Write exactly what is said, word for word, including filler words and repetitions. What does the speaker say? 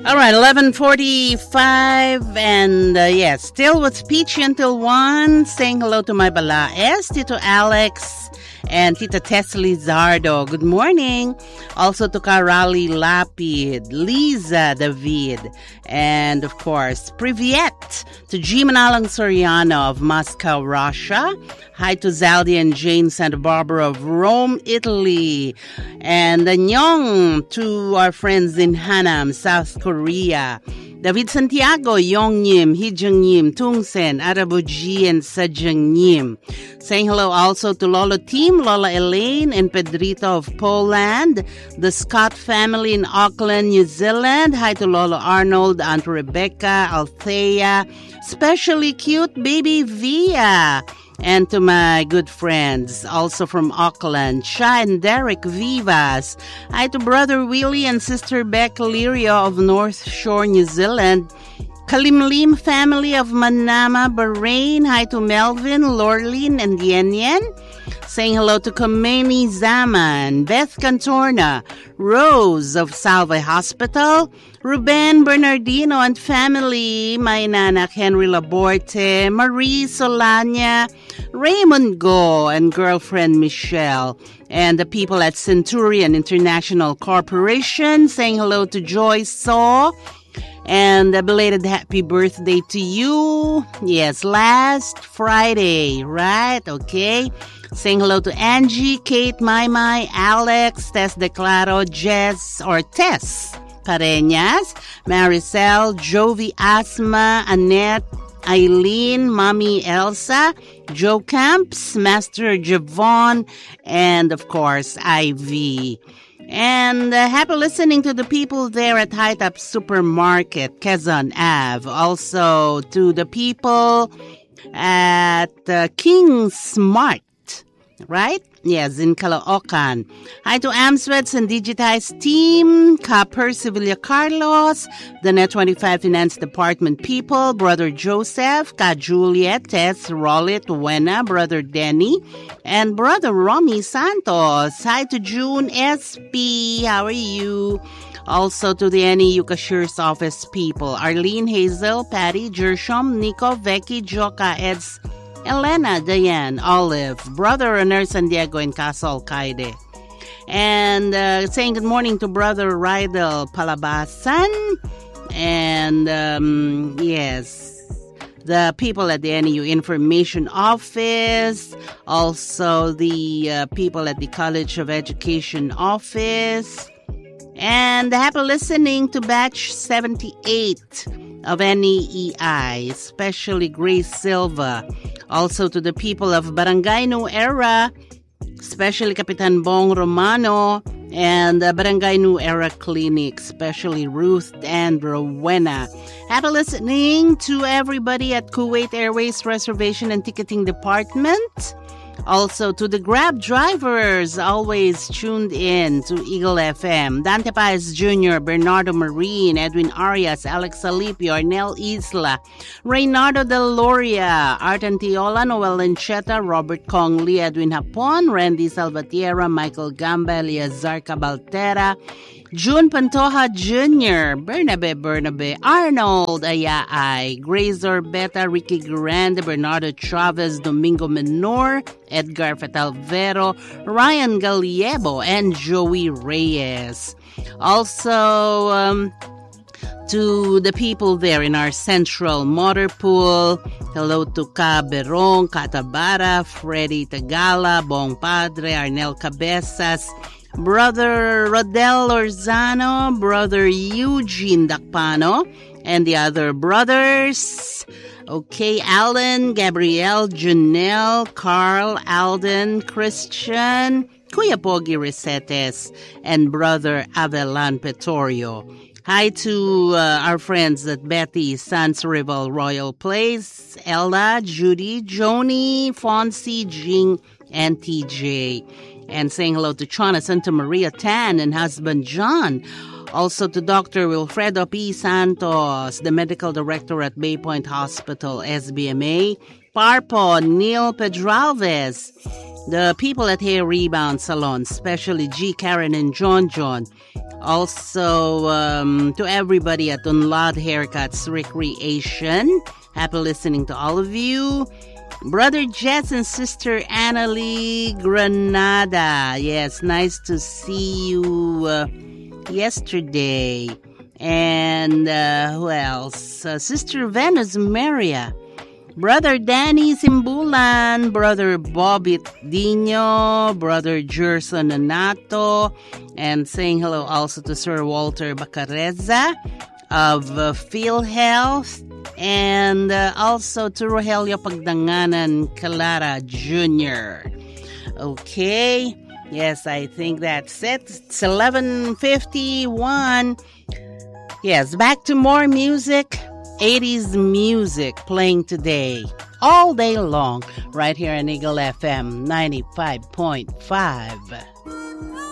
All right, eleven forty-five, and uh, yeah, still with Peachy until one. Saying hello to my balaes, Tito Alex, and Tita Tess Lizardo. Good morning. Also to Karali Lapid, Liza David, and of course, Privyet to G. Manalang Soriano of Moscow, Russia. Hi to Zaldi and Jane Santa Barbara of Rome, Italy. And Nyong to our friends in Hanam, South Korea. David Santiago, Yongyim, Hijungyim, Tungsen, Arabuji, and Sajangyim. Saying hello also to Lolo Team, Lola Elaine, and Pedrito of Poland. The Scott family in Auckland, New Zealand. Hi to Lolo Arnold, Aunt Rebecca, Althea. Especially cute baby Via. And to my good friends, also from Auckland, Sha and Derek Vivas. Hi to Brother Willie and Sister Beck Lirio of North Shore, New Zealand. Kalimlim family of Manama, Bahrain. Hi to Melvin, Lorlin, and Yen Yen. Saying hello to Kameni Zaman, Beth Cantorna, Rose of Salve Hospital, Ruben Bernardino and family, my nanak Henry Laborte, Marie Solania, Raymond Go and girlfriend Michelle, and the people at Centurion International Corporation. Saying hello to Joyce Saw. And a belated happy birthday to you. Yes, last Friday, right? Okay. Saying hello to Angie, Kate, Mai Mai, Alex, Tess Declaro, Jess, or Tess Careñas, Maricel, Jovi Asma, Annette, Eileen, Mommy Elsa, Joe Camps, Master Javon, and of course, Ivy. And uh, happy listening to the people there at High Top Supermarket, Quezon Ave. Also to the people at uh, King Smart, right? Yes, in Caloocan. Hi to Amsweds and Digitize team, Copper, Sevilla Carlos, the Net twenty-five Finance Department people, Brother Joseph, Ka Juliet, Tess, Rollit, Wena, Brother Denny, and Brother Romy Santos. Hi to June S P, how are you? Also to the N E U Cashier's Office people, Arlene, Hazel, Patty, Jershom, Nico, Becky, Joka, Eds, Elena, Diane, Olive, Brother Rener San Diego, and Castle Kaide. And uh, saying good morning to Brother Rydel Palabasan. And um, yes, the people at the N E U Information Office. Also the uh, people at the College of Education Office. And happy listening to Batch seventy-eight of N E E I, especially Grace Silva. Also to the people of Barangay New Era, especially Capitan Bong Romano, and uh, Barangay New Era Clinic, especially Ruth and Rowena. Happy listening to everybody at Kuwait Airways Reservation and Ticketing Department. Also to the Grab drivers, always tuned in to Eagle F M. Dante Paez Junior, Bernardo Marine, Edwin Arias, Alex Alipio, Arnel Isla, Reynardo Del Loria, Art Antiola, Noel Lancheta, Robert Kong Lee, Edwin Hapon, Randy Salvatierra, Michael Gamba, Eliazar Cabaltera, June Pantoja Junior, Bernabe Bernabe, Arnold Ayaay, Grace Orbeta, Ricky Grande, Bernardo Chavez, Domingo Menor, Edgar Fatalvero, Ryan Galiebo, and Joey Reyes. Also, um, to the people there in our central motor pool, hello to Ka Berong, Katabara, Freddy Tagala, Bong Padre, Arnel Cabezas, Brother Rodel Orzano, Brother Eugene Dakpano, and the other brothers. Okay, Alan, Gabrielle, Janelle, Carl, Alden, Christian, Kuya Pogi Resetes, and Brother Avelan Petorio. Hi to uh, our friends at Betty, Sans Rival Royal Place, Ella, Judy, Joni, Fonzie, Jing, and T J. And saying hello to Chana Santa Maria Tan and husband John. Also to Doctor Wilfredo P. Santos, the medical director at Bay Point Hospital, S B M A. Parpo, Neil Pedralves, the people at Hair Rebound Salon, especially G. Karen and John John. Also, um, to everybody at Unload Haircuts Recreation. Happy listening to all of you. Brother Jess and Sister Annalie Granada. Yes, nice to see you uh, yesterday. And uh, who else? Uh, Sister Venus Maria. Brother Danny Simbulan. Brother Bobby Dino. Brother Gerson Anato. And saying hello also to Sir Walter Bacareza of uh, PhilHealth. And uh, also to Rogelio Pagdanganan Calara Junior Okay. Yes, I think that's it. It's eleven fifty-one. Yes, back to more music. eighties music playing today. All day long. Right here on Eagle F M ninety-five point five.